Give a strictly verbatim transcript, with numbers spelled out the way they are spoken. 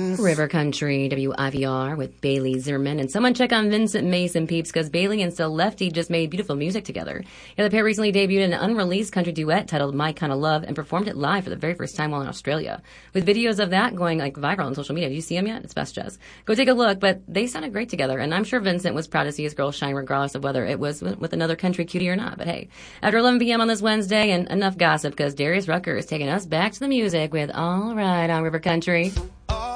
friends. River Country, W I V R with Bailey Zimmerman. And someone check on Vincent Mason, peeps, because Bailey and Still Lefty just made beautiful music together. Yeah, the pair recently debuted an unreleased country duet titled My Kind of Love and performed it live for the very first time while in Australia. With videos of that going like viral on social media. Have you seen them yet? It's Best Jazz. Go take a look, but they sounded great together. And I'm sure Vincent was proud to see his girl shine regardless of whether it was with another country cutie or not. But hey, after eleven p.m. on this Wednesday, and enough gossip because Darius Rucker is taking us back to the music with All Right on River Country.